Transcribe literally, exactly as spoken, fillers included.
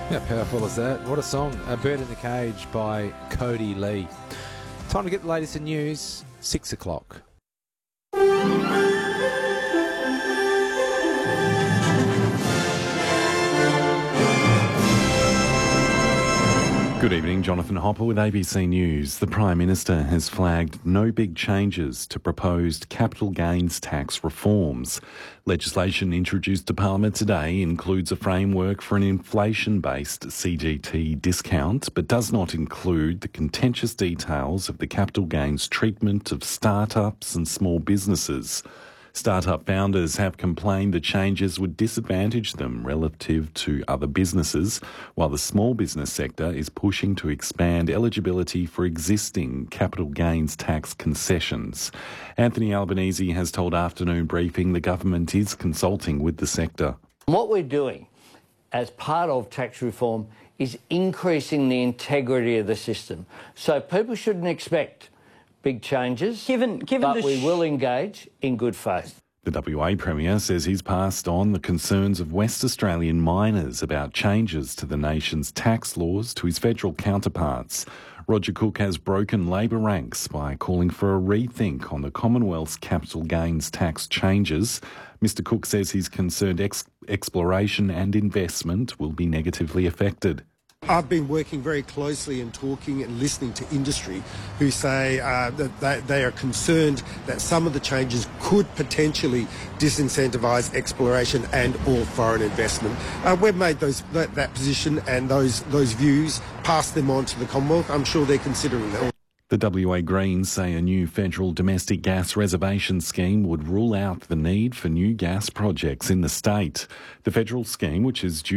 How powerful is that? What a song. A Bird in the Cage by Cody Lee. Time to get the latest in news. Six o'clock. Good evening, Jonathan Hopper with A B C News. The Prime Minister has flagged no big changes to proposed capital gains tax reforms. Legislation introduced to Parliament today includes a framework for an inflation-based C G T discount, but does not include the contentious details of the capital gains treatment of startups and small businesses. Startup founders have complained the changes would disadvantage them relative to other businesses, while the small business sector is pushing to expand eligibility for existing capital gains tax concessions. Anthony Albanese has told Afternoon Briefing the government is consulting with the sector. What we're doing as part of tax reform is increasing the integrity of the system. So people shouldn't expect big changes, given, given but we sh- will engage in good faith. The W A Premier says he's passed on the concerns of West Australian miners about changes to the nation's tax laws to his federal counterparts. Roger Cook has broken Labor ranks by calling for a rethink on the Commonwealth's capital gains tax changes. Mister Cook says he's concerned ex- exploration and investment will be negatively affected. I've been working very closely and talking and listening to industry who say uh, that they, they are concerned that some of the changes could potentially disincentivise exploration and or foreign investment. Uh, we've made those that, that position and those those views, passed them on to the Commonwealth. I'm sure they're considering that. The W A Greens say a new federal domestic gas reservation scheme would rule out the need for new gas projects in the state. The federal scheme, which is due